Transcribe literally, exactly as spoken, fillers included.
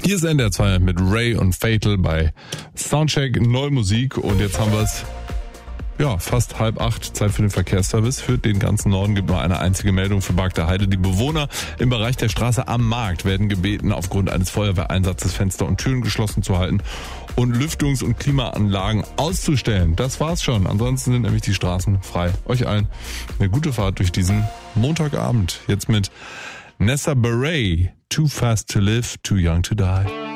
Hier ist N D R zwei mit Ray und Fatal bei Soundcheck, neue Musik und jetzt haben wir es, ja, fast halb acht, Zeit für den Verkehrsservice. Für den ganzen Norden gibt nur eine einzige Meldung für Barkter Heide. Die Bewohner im Bereich der Straße am Markt werden gebeten, aufgrund eines Feuerwehreinsatzes Fenster und Türen geschlossen zu halten und Lüftungs- und Klimaanlagen auszustellen. Das war's schon. Ansonsten sind nämlich die Straßen frei. Euch allen eine gute Fahrt durch diesen Montagabend. Jetzt mit Nessa Beret, Too Fast to Live, Too Young to Die.